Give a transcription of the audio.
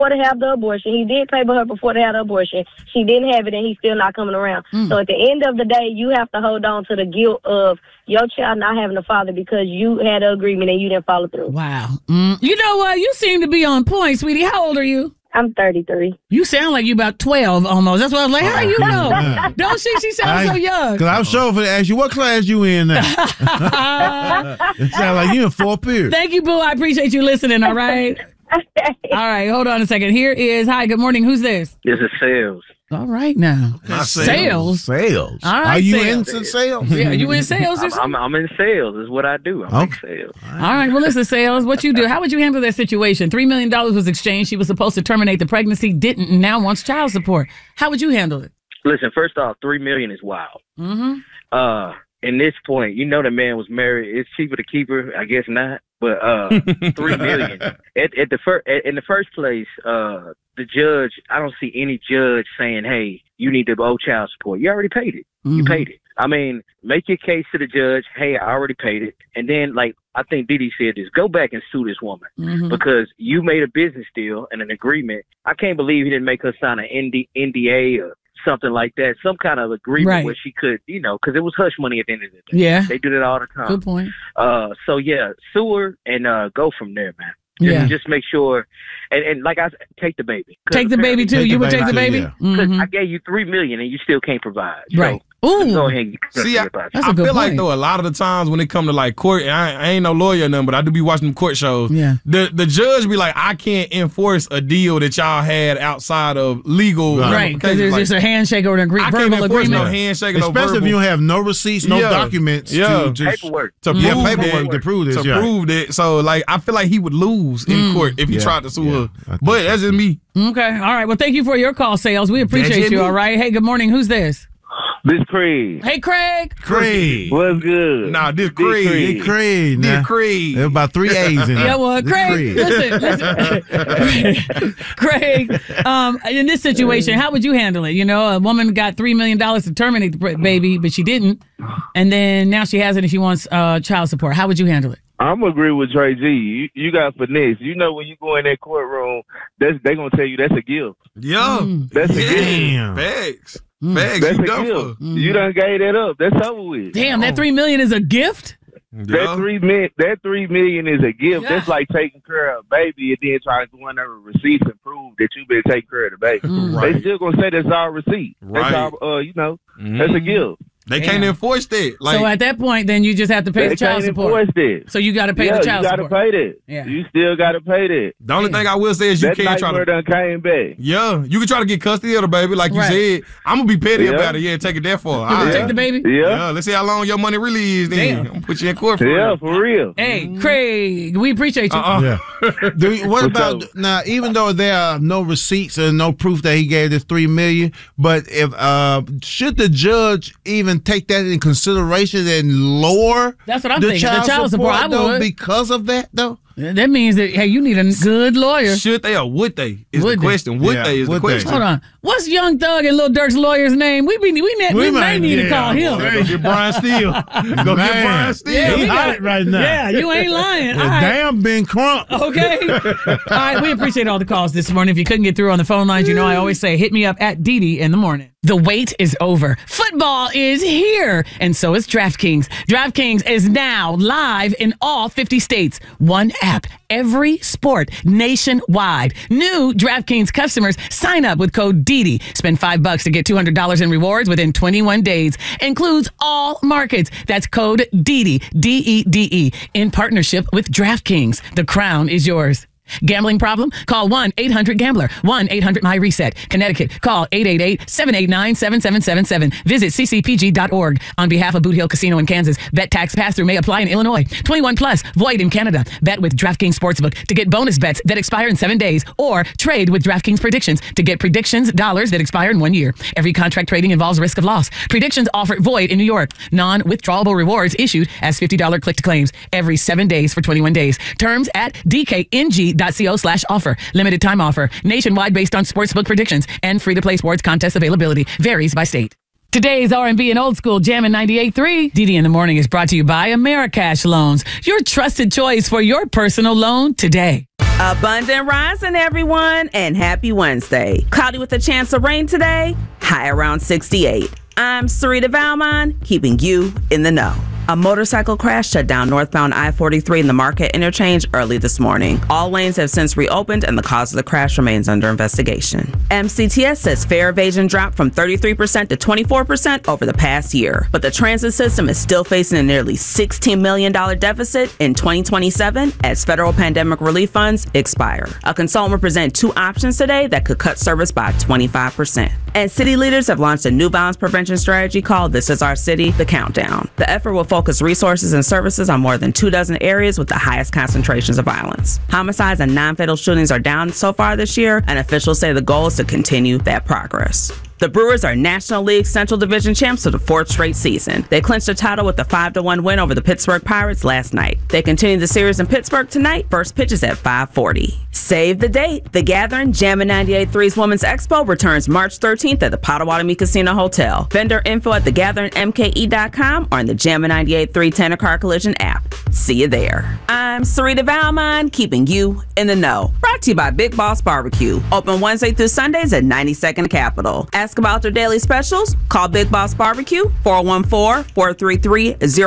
to have the abortion. He did pay for her before to have the abortion. She didn't have it, and he's still not coming around. So at the end of the day, you have to hold on to the guilt of your child not having a father because you had an agreement and you didn't follow through. Wow. You know what? You seem to be on point, sweetie. How old are you? I'm 33. You sound like you about 12 almost. That's why I was like, how you know? Yeah. Don't she? She sounds so young. Because I was sure for to ask you, what class you in now? It sounds like you in 4th period. Thank you, boo. I appreciate you listening, all right? All right, hold on a second. Here is, hi, good morning. Who's this? This is Sales. All right now. Not Sales? Sales. All right, Are you sales. in sales? Yeah, you in sales or something? I'm in sales is what I do. I'm in sales. All right, well, listen, Sales, what you do? How would you handle that situation? $3 million was exchanged. She was supposed to terminate the pregnancy, didn't, and now wants child support. How would you handle it? Listen, first off, $3 million is wild. In this point, you know the man was married. It's cheaper to keep her. I guess not. But $3 million. In the first place, the judge, I don't see any judge saying, hey, you need to owe child support. You already paid it. You paid it. I mean, make your case to the judge. Hey, I already paid it. And then, like, I think Didi said this, go back and sue this woman because you made a business deal and an agreement. I can't believe he didn't make her sign an NDA or something like that, some kind of agreement where she could, because it was hush money at the end of the day. Yeah. They do that all the time. Good point. So, yeah, sue her and go from there, man. Just make sure, and like I said, take the baby. Take the baby, too. You would take the baby? Because I gave you $3 million and you still can't provide. Right. So, go ahead and see, I good feel like, point. though, a lot of the times when it come to, like, court, and I ain't no lawyer or nothing, but I do be watching them court shows. Yeah. The judge be like, I can't enforce a deal that y'all had outside of legal. Right, because there's just a handshake or an I can't verbal enforce agreement. no handshake or no Especially verbal. if you don't have no receipts, no documents to paperwork. To prove paperwork that, to prove this. to prove that. So, like, I feel like he would lose in court if he tried to sue her. But that's just me. Okay, all right. Well, thank you for your call, Sales. We appreciate you, all right? Hey, good morning. Who's this? This Craig. Hey, Craig. Craig. What's good? Nah, this Craig. Big Craig. Now. This Craig. There's about 3 A's in there. Yeah, well, This Craig, listen. Craig, in this situation, how would you handle it? A woman got $3 million to terminate the baby, but she didn't. And then now she has it and she wants child support. How would you handle it? I'm agree with Trey G. You got finesse. When you go in that courtroom, they gonna tell you that's a gift. Yeah. That's a gift. Damn. Facts. That's You a done gift. for. You done gave that up. That's over with. Damn, that $3 million is a gift? That $3 million is a gift. That's like taking care of a baby and then trying to go in there with receipts and prove that you been taking care of the baby. Right. They still gonna say that's our receipt. Right. That's our, that's a gift. They can't enforce that. Like, So at that point, then you just have to pay the child support. Enforce that. So you got to pay the child you gotta support. pay that. Yeah. You still gotta pay that. the only thing I will say is you That can't try nightmare to. done came back. Yeah, you can try to get custody of the baby, like you said. I'm gonna be petty about it. Yeah, take it that far. Take the baby? Yeah. Let's see how long your money really is. Then I'm gonna put you in court for Yeah, it. for real. Hey, Craig, we appreciate you. Yeah. What about now? Even though there are no receipts and no proof that he gave this $3 million, but if should the judge even take that in consideration and lower? That's what I'm the thinking. The child support, I though, would. because of that though. That means that, hey, you need a good lawyer. Should they or would they? Is Would the they? question. Would Yeah, they is the would they? question. Hold on. What's Young Thug and Lil Durk's lawyer's name? We may need to call him. Go get Brian Steele. Go get Brian Steele. Yeah, He we got- hot right now. Yeah, you ain't lying. All right. Damn, Ben Crump. Okay. All right, we appreciate all the calls this morning. If you couldn't get through on the phone lines, I always say, hit me up at Didi in the morning. The wait is over. Football is here, and so is DraftKings. DraftKings is now live in all 50 states. One app, every sport, nationwide. New DraftKings customers sign up with code DIDI. Spend $5 to get $200 in rewards within 21 days. Includes all markets. That's code DIDI, DEDE, in partnership with DraftKings. The crown is yours. Gambling problem? Call 1-800-GAMBLER. 1-800-MY-RESET. Connecticut. Call 888-789-7777. Visit ccpg.org. On behalf of Boot Hill Casino in Kansas, bet tax pass-through may apply in Illinois. 21 plus. Void in Canada. Bet with DraftKings Sportsbook to get bonus bets that expire in 7 days, or trade with DraftKings Predictions to get predictions dollars that expire in 1 year. Every contract trading involves risk of loss. Predictions offer void in New York. Non-withdrawable rewards issued as $50 click to claims every 7 days for 21 days. Terms at dkng.co/offer. Limited time offer. Nationwide based on sportsbook predictions and free-to-play sports contest availability. Varies by state. Today's R&B and Old School Jammin' 98.3. Didi in the Morning is brought to you by Americash Loans, your trusted choice for your personal loan today. Abundant rising, everyone, and happy Wednesday. Cloudy with a chance of rain today, high around 68. I'm Sarita Valmon, keeping you in the know. A motorcycle crash shut down northbound I-43 in the Market interchange early this morning. All lanes have since reopened, and the cause of the crash remains under investigation. MCTS says fare evasion dropped from 33% to 24% over the past year, but the transit system is still facing a nearly $16 million deficit in 2027 as federal pandemic relief funds expire. A consultant will present 2 options today that could cut service by 25%. And city leaders have launched a new violence prevention strategy called This Is Our City, The Countdown. The effort will focus resources and services on more than 24 areas with the highest concentrations of violence. Homicides and non-fatal shootings are down so far this year, and officials say the goal is to continue that progress. The Brewers are National League Central Division champs for the 4th straight season. They clinched the title with a 5-1 win over the Pittsburgh Pirates last night. They continue the series in Pittsburgh tonight. First pitch is at 5:40. Save the date. The Gathering Jammin' 98.3's Women's Expo returns March 13th at the Potawatomi Casino Hotel. Vendor info at thegatheringmke.com or on the Jammin' 98.3 Tanner Car Collision app. See you there. I'm Sarita Valmon, keeping you in the know. Brought to you by Big Boss Barbecue. Open Wednesday through Sundays at 92nd Capitol. Ask about their daily specials. Call Big Boss Barbecue 414-433-0.